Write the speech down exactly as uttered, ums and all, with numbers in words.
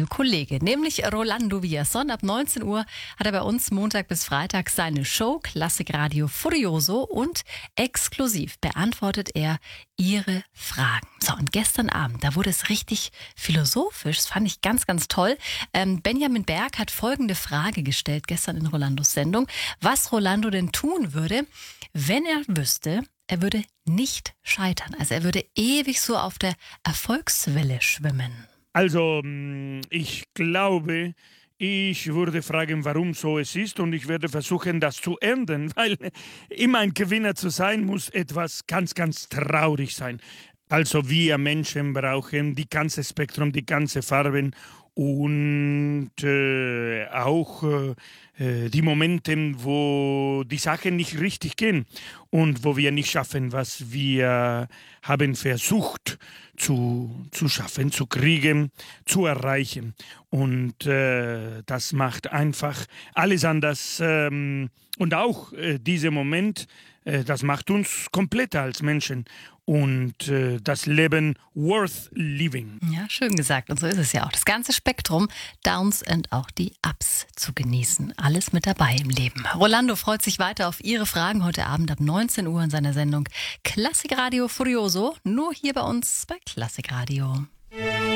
Klassikradio-Kollege, nämlich Rolando Villazón. Ab neunzehn Uhr hat er bei uns Montag bis Freitag seine Show Klassikradio Furioso und exklusiv beantwortet er Ihre Fragen. So, und gestern Abend, da wurde es richtig philosophisch, das fand ich ganz, ganz toll. Ähm, Benjamin Berg hat folgende Frage gestellt gestern in Rolandos Sendung, was Rolando denn tun würde, wenn er wüsste, er würde nicht scheitern. Also er würde ewig so auf der Erfolgswelle schwimmen. Also, ich glaube, ich würde fragen, warum so es ist, und ich werde versuchen, das zu ändern, weil immer ein Gewinner zu sein, muss etwas ganz, ganz traurig sein. Also wir Menschen brauchen die ganze Spektrum, die ganze Farben und äh, auch äh, die Momente, wo die Sachen nicht richtig gehen und wo wir nicht schaffen, was wir haben versucht zu, zu schaffen, zu kriegen, zu erreichen. Und äh, das macht einfach alles anders. Ähm, und auch äh, dieser Moment, äh, das macht uns komplett als Menschen. Und äh, das Leben worth living. Ja, schön gesagt. Und so ist es ja auch. Das ganze Spektrum, Downs und auch die Ups zu genießen. Alles mit dabei im Leben. Rolando freut sich weiter auf Ihre Fragen heute Abend ab neunzehn Uhr in seiner Sendung Klassikradio Furioso. Nur hier bei uns bei Klassikradio.